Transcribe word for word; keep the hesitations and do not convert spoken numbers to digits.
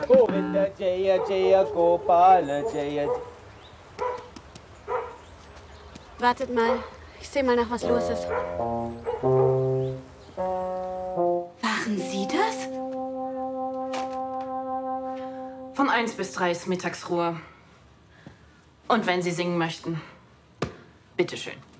Govinda Jaya Jaya Gopala Jaya. Wartet mal. Ich sehe mal nach, was los ist. Waren Sie das? Von eins bis drei ist Mittagsruhe. Und wenn Sie singen möchten, bitteschön.